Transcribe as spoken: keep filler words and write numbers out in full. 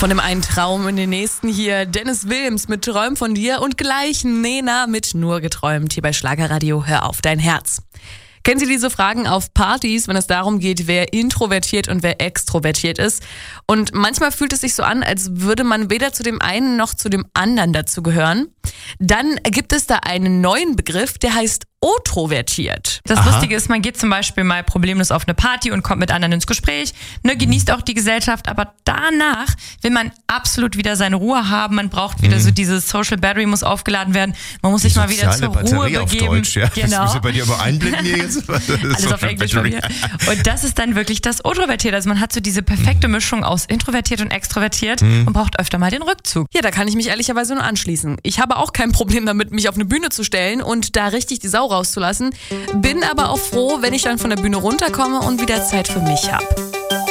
Von dem einen Traum in den nächsten hier Dennis Wilms mit Träum von dir und gleich Nena mit Nur geträumt hier bei Schlagerradio Hör auf dein Herz. Kennen Sie diese Fragen auf Partys, wenn es darum geht, wer introvertiert und wer extrovertiert ist? Und manchmal fühlt es sich so an, als würde man weder zu dem einen noch zu dem anderen dazugehören. Dann gibt es da einen neuen Begriff, der heißt otrovertiert. Das Aha. Lustige ist, man geht zum Beispiel mal problemlos auf eine Party und kommt mit anderen ins Gespräch, ne, genießt auch die Gesellschaft, aber danach will man absolut wieder seine Ruhe haben. Man braucht wieder mhm. so diese Social Battery muss aufgeladen werden. Man muss die sich mal wieder zur Batterie Ruhe auf begeben. Deutsch, ja. Genau. Muss ich bei dir aber einblenden hier jetzt? Alles auf Englisch von mir. Und das ist dann wirklich das Otrovertiert. Also man hat so diese perfekte Mischung aus introvertiert und extrovertiert Mhm. und braucht öfter mal den Rückzug. Ja, da kann ich mich ehrlicherweise nur anschließen. Ich habe auch kein Problem damit, mich auf eine Bühne zu stellen und da richtig die Sau rauszulassen. Bin aber auch froh, wenn ich dann von der Bühne runterkomme und wieder Zeit für mich habe.